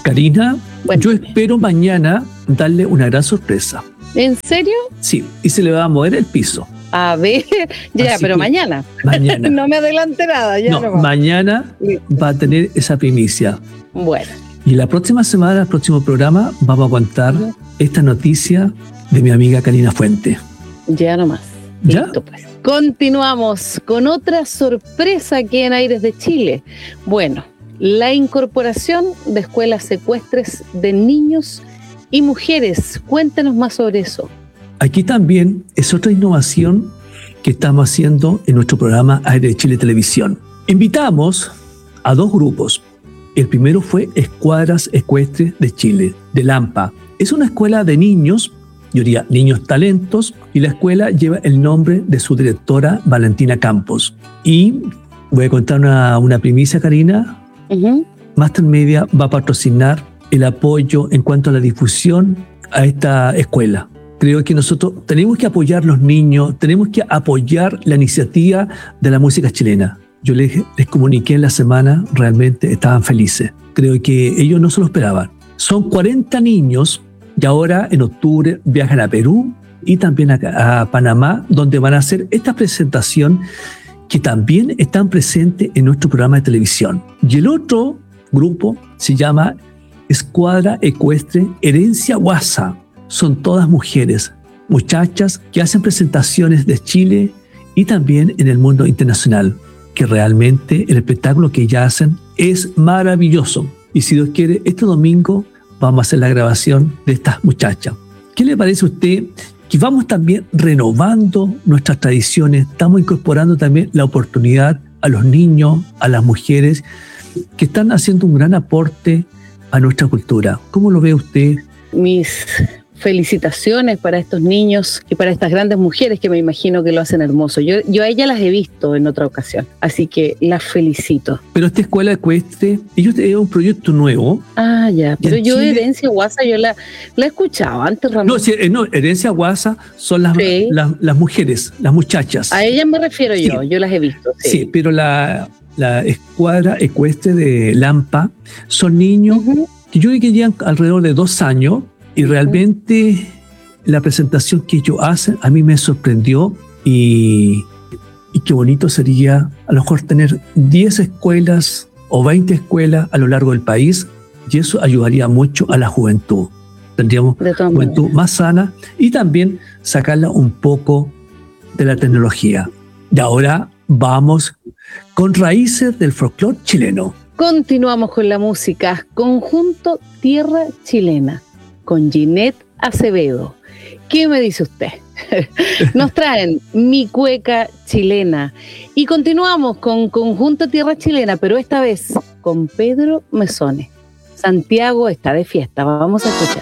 Karina, Bueno. yo espero mañana darle una gran sorpresa. ¿En serio? Sí, y se le va a mover el piso. A ver, ya, Así pero que mañana. Mañana. No me adelante nada, ya No, no va. mañana va a tener esa primicia. Bueno, Y la próxima semana, el próximo programa, vamos a contar Ujú. esta noticia de mi amiga Karina Fuente. ya nomás. ¿Ya? Listo, pues. Continuamos con otra sorpresa aquí en Aires de Chile. Bueno, la incorporación de escuelas ecuestres de niños y mujeres. Cuéntanos más sobre eso. Aquí también es otra innovación que estamos haciendo en nuestro programa Aire de Chile Televisión. Invitamos a 2 grupos. El primero fue Escuadras Ecuestres de Chile, de Lampa. Es una escuela de niños, yo diría niños talentos, y la escuela lleva el nombre de su directora, Valentina Campos. Y voy a contar una primicia, Karina. Ujú. Master Media va a patrocinar el apoyo en cuanto a la difusión a esta escuela. Creo que nosotros tenemos que apoyar a los niños, tenemos que apoyar la iniciativa de la música chilena. Yo les comuniqué en la semana, realmente estaban felices. Creo que ellos no se lo esperaban. Son 40 niños y ahora en octubre viajan a Perú y también a Panamá, donde van a hacer esta presentación que también están presentes en nuestro programa de televisión. Y el otro grupo se llama Escuadra Ecuestre Herencia Guasa. Son todas mujeres, muchachas que hacen presentaciones de Chile y también en el mundo internacional, que realmente el espectáculo que ellas hacen es maravilloso. Y si Dios quiere, este domingo vamos a hacer la grabación de estas muchachas. ¿Qué le parece a usted? Que vamos también renovando nuestras tradiciones, estamos incorporando también la oportunidad a los niños, a las mujeres, que están haciendo un gran aporte a nuestra cultura. ¿Cómo lo ve usted? Mis felicitaciones para estos niños y para estas grandes mujeres que me imagino que lo hacen hermoso. Yo a ellas las he visto en otra ocasión, así que las felicito. Pero esta escuela ecuestre, ellos tienen un proyecto nuevo. Ah, ya, pero en yo Chile- Herencia Guasa yo la he escuchado antes, Ramón. No, no, Herencia Guasa son Sí. las mujeres, las muchachas. A ellas me refiero yo, Sí. yo las he visto. Sí, pero la escuadra ecuestre de Lampa son niños Ujú. que yo creo que llevan alrededor de 2 años y realmente la presentación que ellos hacen a mí me sorprendió y qué bonito sería a lo mejor tener 10 escuelas o 20 escuelas a lo largo del país y eso ayudaría mucho a la juventud. Tendríamos De todas juventud maneras. más sana y también sacarla un poco de la tecnología. Y ahora vamos con raíces del folclore chileno. Continuamos con la música. Conjunto Tierra Chilena con Ginette Acevedo. ¿Qué me dice usted? Nos traen Mi Cueca Chilena y continuamos con Conjunto Tierra Chilena, pero esta vez con Pedro Mesones. Santiago está de fiesta. Vamos a escuchar.